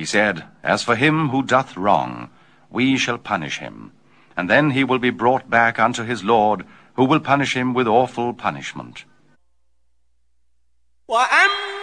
He said, As for him who doth wrong, we shall punish him, and then he will be brought back unto his Lord, who will punish him with awful punishment.